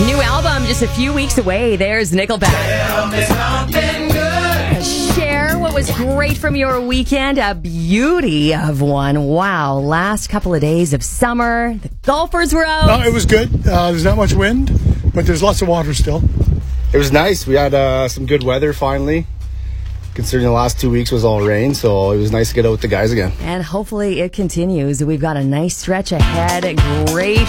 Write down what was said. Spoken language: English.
New album just a few weeks away. There's Nickelback. Share what was great from your weekend. A beauty of one. Wow. Last couple of days of summer. The golfers were out. No, it was good. There's not much wind, but there's lots of water still. It was nice. We had some good weather finally, considering the last 2 weeks was all rain, so it was nice to get out with the guys again. And hopefully it continues. We've got a nice stretch ahead. Great